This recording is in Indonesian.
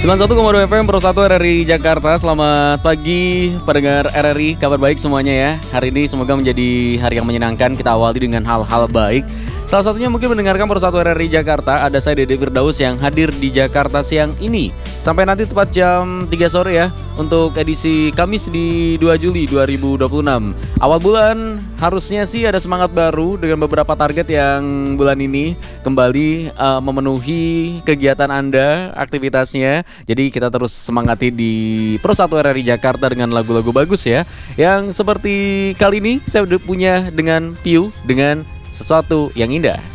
91,2 FM Pro 1 RRI Jakarta. Selamat pagi pendengar RRI, kabar baik semuanya ya. Hari ini semoga menjadi hari yang menyenangkan. Kita awali dengan hal-hal baik. Salah satunya mungkin mendengarkan Pro 1 RRI Jakarta. Ada saya Dede Firdaus yang hadir di Jakarta siang ini sampai nanti tepat jam 3 sore ya, untuk edisi Kamis di 2 Juli 2026. Awal bulan harusnya sih ada semangat baru dengan beberapa target yang bulan ini kembali memenuhi kegiatan Anda, aktivitasnya. Jadi kita terus semangati di Pro 1 RRI Jakarta dengan lagu-lagu bagus ya. Yang seperti kali ini saya udah punya dengan Piu dengan Sesuatu Yang Indah.